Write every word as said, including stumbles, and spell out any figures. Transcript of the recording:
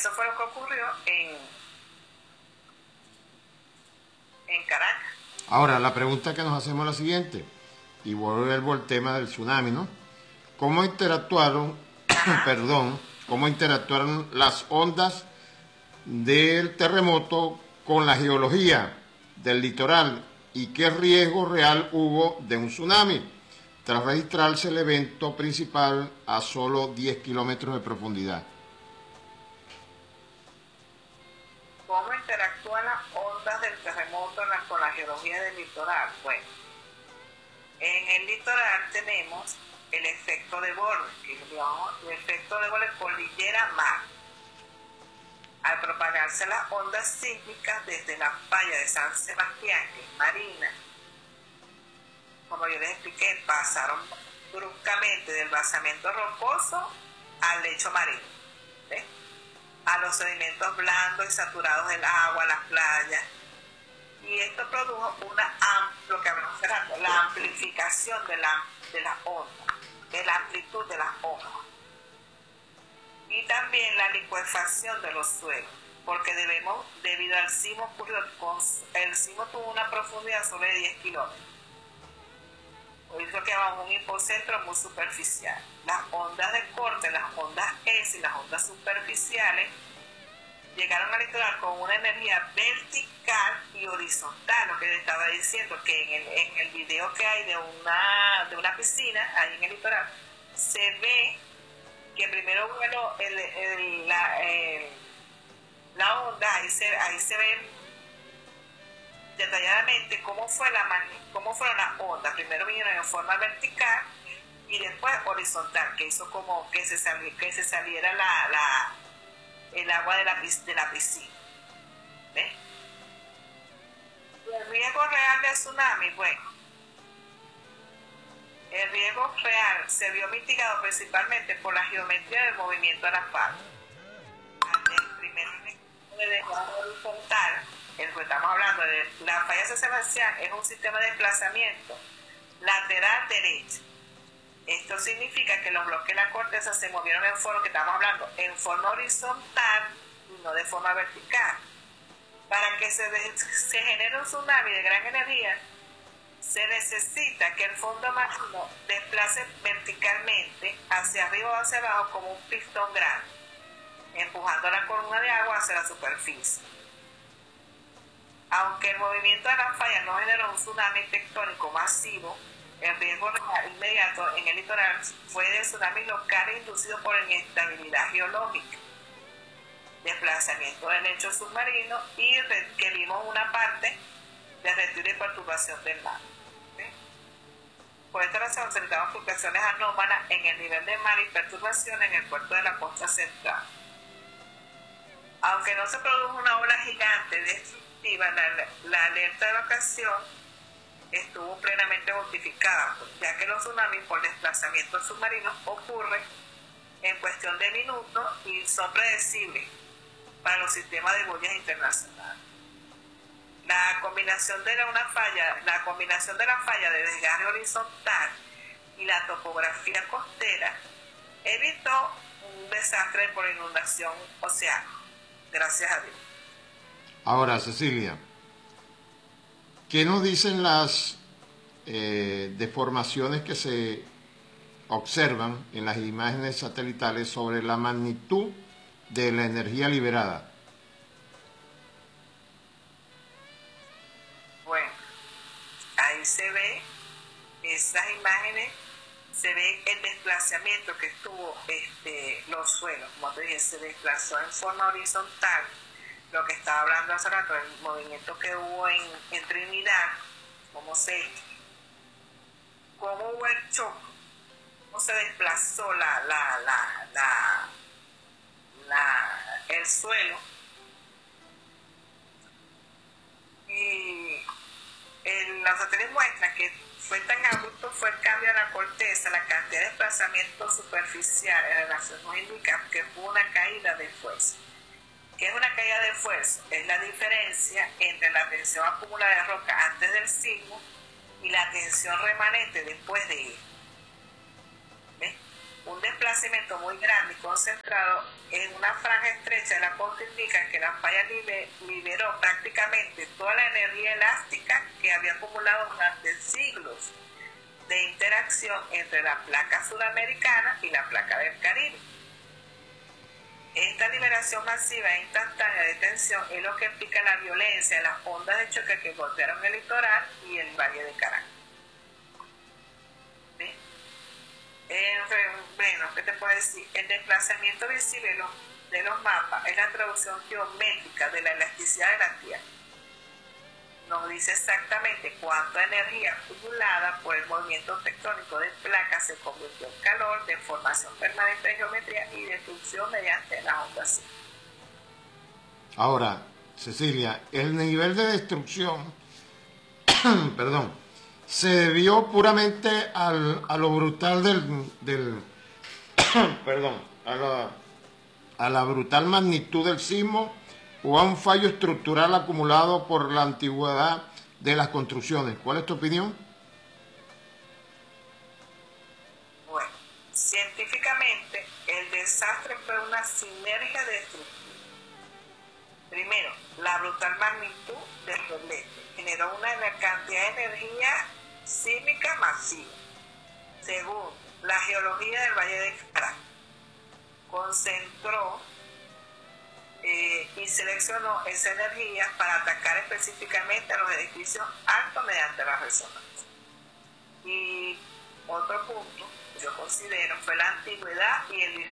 eso fue lo que ocurrió en, en Caracas. Ahora, la pregunta que nos hacemos es la siguiente, y vuelvo al tema del tsunami, ¿no? ¿Cómo interactuaron, perdón, cómo interactuaron las ondas del terremoto con la geología del litoral y qué riesgo real hubo de un tsunami tras registrarse el evento principal a solo diez kilómetros de profundidad? ¿Cómo interactúan las ondas del terremoto con la geología del litoral? Bueno, en el litoral tenemos el efecto de borde, que llamamos el efecto de borde cordillera-mar. Al propagarse las ondas sísmicas desde la falla de San Sebastián, que es marina, como yo les expliqué, pasaron bruscamente del basamento rocoso al lecho marino, ¿sí? A los sedimentos blandos y saturados del agua, las playas, y esto produjo una lo que hablamos hace rato, la amplificación de la, de las ondas, de la amplitud de las ondas, y también la licuefacción de los suelos, porque debemos, debido al sismo ocurrió, el sismo tuvo una profundidad sobre diez kilómetros, por eso que llamamos un hipocentro muy superficial. Las ondas de corte, las ondas S y las ondas superficiales llegaron al litoral con una energía vertical y horizontal, lo que les estaba diciendo, que en el, en el video que hay de una, de una piscina, ahí en el litoral, se ve que primero vuelo el, el, la, el, la onda, ahí se, ahí se ve detalladamente cómo, fue la, cómo fueron las ondas. Primero vinieron en forma vertical y después horizontal, que hizo como que se, sali, que se saliera la... la el agua de la, de la piscina. ¿Ves? El riesgo real de tsunami, bueno, el riesgo real se vio mitigado principalmente por la geometría del movimiento de la falla. Ante el primer mecanismo de desplazamiento horizontal, el que estamos hablando de la falla de San Sebastián, es un sistema de desplazamiento lateral derecho. Esto significa que los bloques de la corteza se movieron en forma, que estamos hablando, en forma horizontal y no de forma vertical. Para que se, de, se genere un tsunami de gran energía, se necesita que el fondo marino desplace verticalmente hacia arriba o hacia abajo como un pistón grande, empujando la columna de agua hacia la superficie. Aunque el movimiento de la falla no generó un tsunami tectónico masivo, el riesgo inmediato en el litoral fue de tsunamis locales inducidos por inestabilidad geológica, desplazamiento del lecho submarino y que vimos una parte de retiro y perturbación del mar. ¿Sí? Por esta razón se necesitaban fluctuaciones anómalas en el nivel del mar y perturbación en el puerto de la costa central. Aunque no se produjo una ola gigante destructiva, la, la alerta de la ocasión estuvo plenamente justificada, ya que los tsunamis por desplazamiento submarino ocurren en cuestión de minutos y son predecibles para los sistemas de boyas internacionales. La combinación de la, una falla, la combinación de la falla de desgarre horizontal y la topografía costera evitó un desastre por inundación oceánica, gracias a Dios. Ahora, Cecilia, ¿qué nos dicen las eh, deformaciones que se observan en las imágenes satelitales sobre la magnitud de la energía liberada? Bueno, ahí se ve, esas imágenes, se ve el desplazamiento que estuvo este, los suelos, como te dije, se desplazó en forma horizontal. Lo que estaba hablando hace rato, el movimiento que hubo en, en Trinidad, cómo se, cómo hubo el choque, cómo se desplazó la, la, la, la, la, el suelo, y el, los satélites muestran que fue tan abrupto fue el cambio de la corteza, la cantidad de desplazamiento superficial en relación nos indica que fue una caída de fuerza. ¿Qué es una caída de fuerza? Es la diferencia entre la tensión acumulada de roca antes del sismo y la tensión remanente después de él. ¿Ves? un desplazamiento muy grande y concentrado en una franja estrecha de la costa indica que la falla libe, liberó prácticamente toda la energía elástica que había acumulado durante siglos de interacción entre la placa sudamericana y la placa del Caribe. Esta liberación masiva e instantánea de tensión es lo que explica la violencia de las ondas de choque que golpearon el litoral y el Valle de Caracas. ¿Sí? Eh, bueno, ¿qué te puedo decir? El desplazamiento visible de los, de los mapas es la traducción geométrica de la elasticidad de la Tierra. Nos dice exactamente cuánta energía acumulada por el movimiento tectónico de placas se convirtió en calor, de formación permanente de geometría y destrucción mediante las ondas. Ahora, Cecilia, el nivel de destrucción, perdón, se debió puramente al, a lo brutal del, del perdón, a la, a la brutal magnitud del sismo o a un fallo estructural acumulado por la antigüedad de las construcciones. ¿Cuál es tu opinión? Bueno, científicamente el desastre fue una sinergia de estructuras. Primero, la brutal magnitud del doblete generó una cantidad de energía sísmica masiva. Segundo, la geología del Valle de Caracas concentró eh, y seleccionó esa energía para atacar específicamente a los edificios altos mediante la resonancia. Y otro punto, yo considero, fue la antigüedad y el